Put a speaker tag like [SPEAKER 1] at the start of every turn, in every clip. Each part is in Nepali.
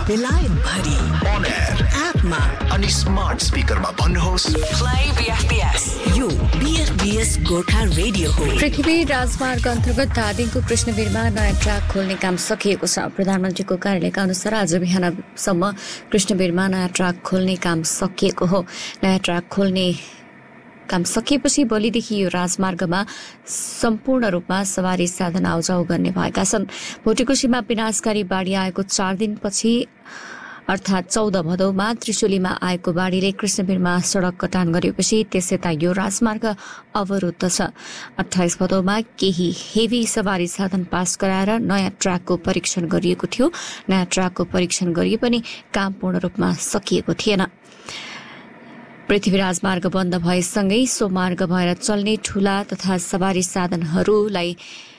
[SPEAKER 1] बेलायत भरि
[SPEAKER 2] on air
[SPEAKER 1] एपमा
[SPEAKER 2] अनि स्मार्ट स्पिकरमा भन्नुहोस्
[SPEAKER 1] प्ले BFBS। यो BFBS गोर्खा रेडियो हो।
[SPEAKER 3] पृथ्वी राजमार्ग अन्तर्गत धादिङको कृष्णवीरमा नयाँ ट्र्याक खोल्ने काम सकिएको छ। प्रधानमन्त्रीको कार्यालयका अनुसार आज बिहानसम्म कृष्णवीरमा नयाँ ट्र्याक खोल्ने काम सकिएको हो। नयाँ ट्र्याक खोल्ने काम सकिएपछि भोलिदेखि यो राजमार्गमा सम्पूर्ण रूपमा सवारी साधन आउजाउ गर्ने भएका छन्। भोटेकोशीमा विनाशकारी बाढी आएको 4 दिनपछि अर्थात् 14 भदौमा त्रिशुलीमा आएको बाढीले कृष्णवीरमा सड़क कटान गरेपछि त्यसयता यो राजमार्ग अवरुद्ध छ। 28 भदौमा केही हेभी सवारी साधन पास गराएर नयाँ ट्र्याकको परीक्षण गरिएको थियो। नयाँ ट्र्याकको परीक्षण गरिए पनि काम पूर्ण रूपमा सकिएको थिएन। पृथ्वी राजमार्ग बन्द भएसँगै सो मार्ग भएर चल्ने ठूला तथा सवारी साधनहरूलाई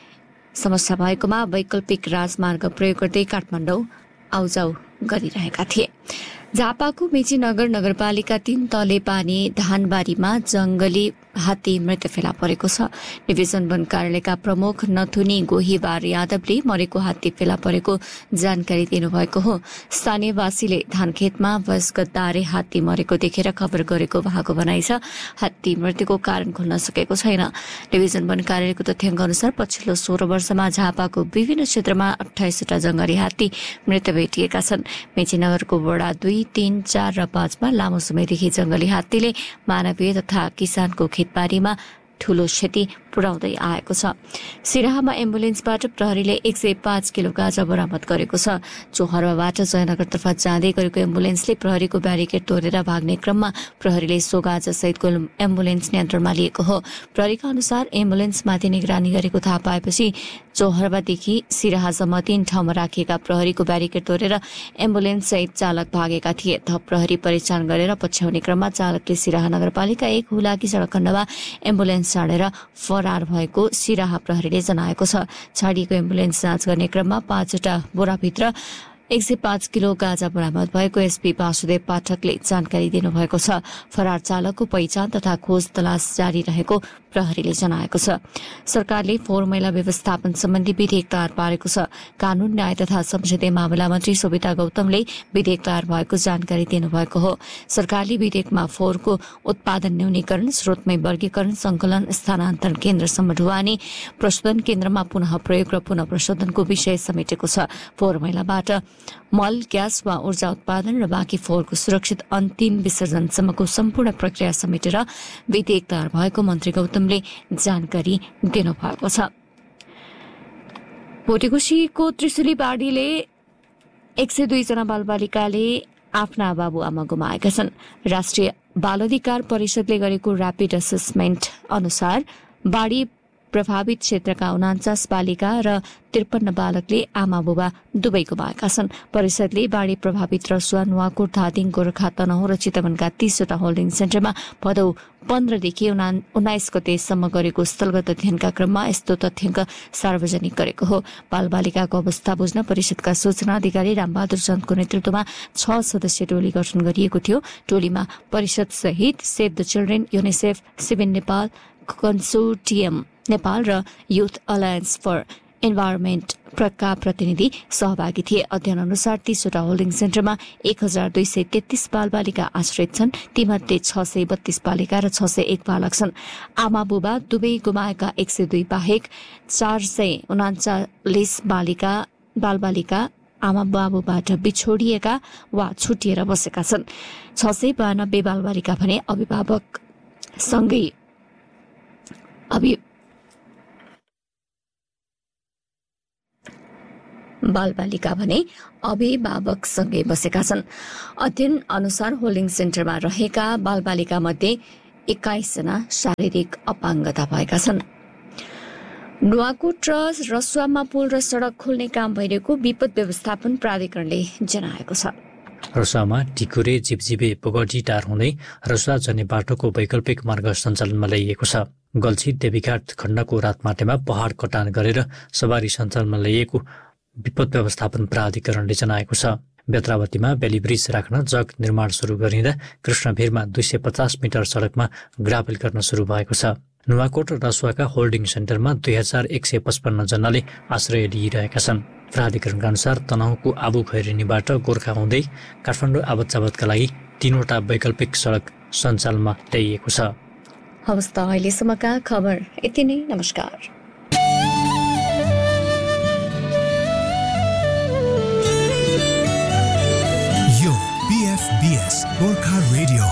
[SPEAKER 3] समस्या भएकोमा वैकल्पिक राजमार्ग प्रयोग गर्दै काठमाडौँ आउजाउ गरिरहेका थिए। झापाको मेचीनगर नगरपालिका 3 तले पानी धानबारीमा जंगली हात्ती मृत्यु फेला परेको छ। डिभिजन वन कार्यालयका प्रमुख नथुनी गोहीबार यादवले मरेको हात्ती फेला परेको जानकारी दिनुभएको हो। स्थानीयवासीले धानखेतमा वयस्क दारे हात्ती मरेको देखेर खबर गरेको भएको भनाइ छ। हात्ती मृत्युको कारण खोल्न सकेको छैन। डिभिजन वन कार्यालयको तथ्याङ्क अनुसार पछिल्लो 16 वर्षमा झापाको विभिन्न क्षेत्रमा 28 वटा जंगली हात्ती मृत्यु भेटिएका छन्। मेचीनगरको वडा 2, 3, 4 र 5 मा लामो समयदेखि जंगली हात्तीले मानवीय तथा किसानको खेतबारीमा ठूलो क्षति पुर्याउँदै आएको छ। सिराहामा एम्बुलेन्सबाट प्रहरीले 105 किलो गाँजा बरामद गरेको छ। चोहर्वाबाट जयनगरतर्फ जाँदै गरेको एम्बुलेन्सले प्रहरीको ब्यारिकेड तोडेर भाग्ने क्रममा प्रहरीले सो गाँजा सहितको एम्बुलेन्स नियन्त्रणमा लिएको हो। प्रहरीका अनुसार एम्बुलेन्समाथि निगरानी गरेको थाहा पाएपछि चोहर्वादेखि सिराहासम्म 3 ठाउँमा राखिएका प्रहरीको ब्यारिकेड तोडेर एम्बुलेन्स सहित चालक भागेका थिए। थप प्रहरी परीक्षण गरेर पछ्याउने क्रममा चालकले सिराहा नगरपालिका 1 हुलाकी सडक खण्डमा एम्बुलेन्स छाडेर फरार भएको सिराहा प्रहरीले जनाएको छ। छाडिएको एम्बुलेन्स जाँच गर्ने क्रममा 5 वटा बोराभित्र 105 किलो गाँजा बरामद भएको एसपी वासुदेव पाठकले जानकारी दिनुभएको छ। फरार चालकको पहिचान तथा खोज तलास जारी रहेको प्रहरीले जनाएको छ। सरकारले फोहोर मैला व्यवस्थापन सम्बन्धी विधेयक तयार पारेको छ। कानून, न्याय तथा संसदीय मामला मन्त्री सोभिता गौतमले विधेयक तयार भएको जानकारी दिनुभएको हो। सरकारले विधेयकमा फोहोरको उत्पादन न्यूनीकरण, स्रोतमै वर्गीकरण, संकलन, स्थानान्तरण केन्द्रसम्म ढुवानी, प्रशोधन केन्द्रमा पुनः प्रयोग र पुनः प्रशोधनको विषय समेटेको छ। फोहोर मैलाबाट मल, ग्यास वा ऊर्जा उत्पादन र बाँकी फोहोरको सुरक्षित अन्तिम विसर्जनसम्मको सम्पूर्ण प्रक्रिया समेटेर विधेयक तयार भएको मन्त्री गौतमले जानकारी दिनुभएको छ। भोटेकोशीको त्रिशुली बाढीले 102 जना बालबालिकाले आफ्ना बाबुआमा गुमाएका छन्। राष्ट्रिय बाल अधिकार परिषदले गरेको र्यापिड असेसमेन्ट अनुसार बाढी प्रभावित क्षेत्रका 49 बालिका र 53 बालकले आमा बुबा दुवै गुमाएका छन्। परिषदले बाढी प्रभावित रसुवा, नुवाकोट, धादिङ, गोरखा, तनहुँ र चितवनका 30 वटा होल्डिङ सेन्टरमा भदौ 15 देखि 19 गतेसम्म गरेको स्थलगत अध्ययनका क्रममा यस्तो तथ्याङ्क सार्वजनिक गरेको हो। बालबालिकाको अवस्था बुझ्न परिषदका सूचना अधिकारी रामबहादुर चन्दको नेतृत्वमा 6 सदस्यीय टोली गठन गरिएको थियो। टोलीमा परिषद सहित save the children, UNICEF, सिभिन Nepal, consortium Nepal र युथ अलायन्स फर इन्भाइरोमेन्ट का प्रतिनिधि सहभागी थिए। अध्ययन अनुसार 30 वटा होल्डिङ सेन्टरमा 1233 बालबालिका आश्रित छन्। तीमध्ये 632 बालिका र 601 बालक छन्। आमा बुबा दुवै गुमाएका 102 बाहेक 439 बालबालिका आमा बाबुबाट बिछोडिएका वा छुटिएर बसेका छन्। 692 बालबालिका भने अभिभावकसँगै अभिभावकसँगै बसेका छन्। अध्ययन अनुसार होल्डिङ सेन्टरमा रहेका बालबालिका मध्ये 21 जना शारीरिक अपाङ्गता भएका छन्। नुवाकोट र रसुवामा पुल र सड़क खोल्ने काम भइरहेको विपद व्यवस्थापन प्राधिकरणले जनाएको छ।
[SPEAKER 4] रसुवामा टिकुरे, जिपजिबे, पोगटी टार हुँदै रसुवा जाने बाटोको वैकल्पिक मार्ग सञ्चालनमा ल्याइएको छ। गल्छी देवीघाट खण्डको रातमाटेमा पहाड कटान गरेर सवारी सञ्चालनमा ल्याइएको विपद व्यवस्थापन प्राधिकरणले जनाएको छ। बेत्रावतीमा बेली ब्रिज राख्न जग निर्माण सुरु गरिँदा कृष्णभिरमा 250 मिटर सडकमा ग्राभेल गर्न सुरु भएको छ। नुवाकोट र रसुवाका होल्डिङ सेन्टरमा 2155 जनाले आश्रय लिइरहेका छन्। प्राधिकरणका अनुसार तनहुँको आबु खैरेनीबाट गोर्खा हुँदै काठमाडौँ आवत जावतका लागि 3वटा वैकल्पिक सडक सञ्चालनमा ल्याइएको छ।
[SPEAKER 3] हवस् त अहिलेसम्मका खबर यति नै। नमस्कार।
[SPEAKER 2] यो PFBS गोर्खा रेडियो